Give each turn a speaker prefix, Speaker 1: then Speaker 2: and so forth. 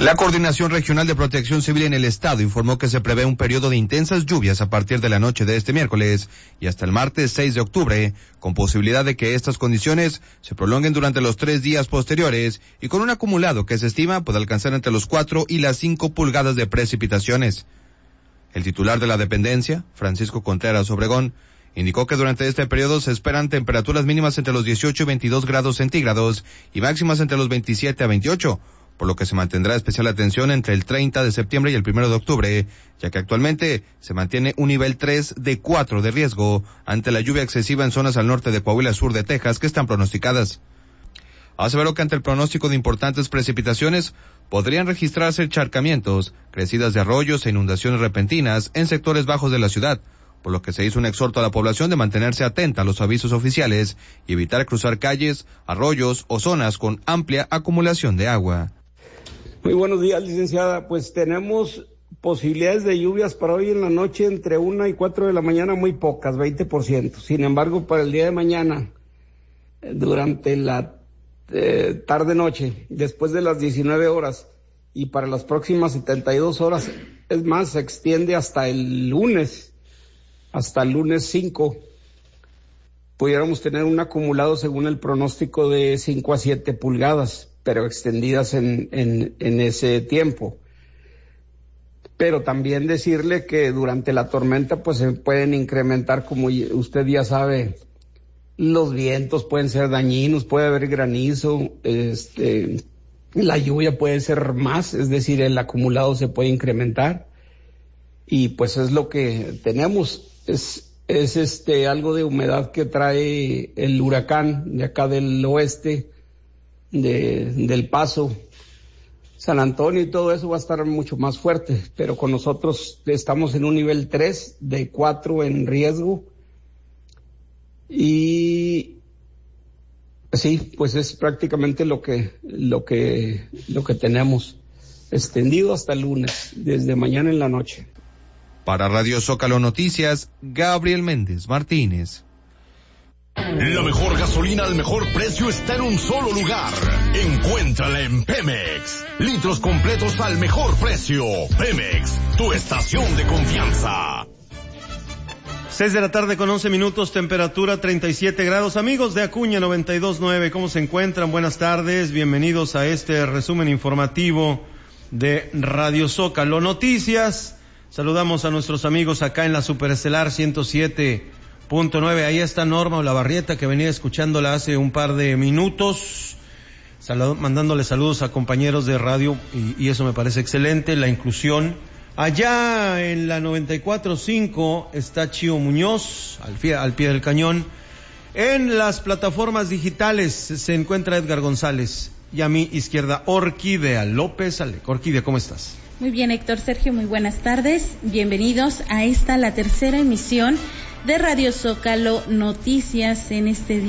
Speaker 1: La Coordinación Regional de Protección Civil en el Estado informó que se prevé un periodo de intensas lluvias a partir de la noche de este miércoles y hasta el martes 6 de octubre, con posibilidad de que estas condiciones se prolonguen durante los 3 días posteriores y con un acumulado que se estima puede alcanzar entre los 4 y las 5 pulgadas de precipitaciones. El titular de la dependencia, Francisco Contreras Obregón, indicó que durante este periodo se esperan temperaturas mínimas entre los 18 y 22 grados centígrados y máximas entre los 27 a 28, por lo que se mantendrá especial atención entre el 30 de septiembre y el 1 de octubre, ya que actualmente se mantiene un nivel 3 de 4 de riesgo ante la lluvia excesiva en zonas al norte de Coahuila, sur de Texas, que están pronosticadas. Aseveró que ante el pronóstico de importantes precipitaciones, podrían registrarse encharcamientos, crecidas de arroyos e inundaciones repentinas en sectores bajos de la ciudad, por lo que se hizo un exhorto a la población de mantenerse atenta a los avisos oficiales y evitar cruzar calles, arroyos o zonas con amplia acumulación de agua.
Speaker 2: Muy buenos días, licenciada. Pues tenemos posibilidades de lluvias para hoy en la noche entre 1 y 4 de la mañana, muy pocas, 20%. Sin embargo, para el día de mañana, durante la tarde-noche, después de las 19 horas y para las próximas 72 horas, es más, se extiende hasta el lunes 5, pudiéramos tener un acumulado según el pronóstico de 5 a 7 pulgadas, pero extendidas en ese tiempo. Pero también decirle que durante la tormenta pues se pueden incrementar, como usted ya sabe, los vientos pueden ser dañinos, puede haber granizo, la lluvia puede ser más, es decir, el acumulado se puede incrementar y pues es lo que tenemos, es algo de humedad que trae el huracán de acá del oeste, del Paso, San Antonio, y todo eso va a estar mucho más fuerte, pero con nosotros estamos en un nivel 3 de 4 en riesgo y sí, pues es prácticamente lo que tenemos extendido hasta el lunes, desde mañana en la noche.
Speaker 1: Para Radio Zócalo Noticias, Gabriel Méndez Martínez.
Speaker 3: La mejor gasolina al mejor precio está en un solo lugar. Encuéntrala en Pemex. Litros completos al mejor precio. Pemex, tu estación de confianza.
Speaker 4: 6 de la tarde con 11 minutos, temperatura 37 grados. Amigos de Acuña 92.9, ¿cómo se encuentran? Buenas tardes, bienvenidos a este resumen informativo de Radio Zócalo Noticias. Saludamos a nuestros amigos acá en la Superestelar 107.9. Ahí está Norma Olavarrieta, que venía escuchándola hace un par de minutos, mandándole saludos a compañeros de radio, y eso me parece excelente, la inclusión. Allá en la 94.5 está Chío Muñoz, al pie del cañón. En las plataformas digitales se encuentra Edgar González, y a mi izquierda Orquídea López Alec. Orquídea, ¿cómo estás?
Speaker 5: Muy bien, Héctor, Sergio, muy buenas tardes. Bienvenidos a la tercera emisión de Radio Zócalo Noticias en este día.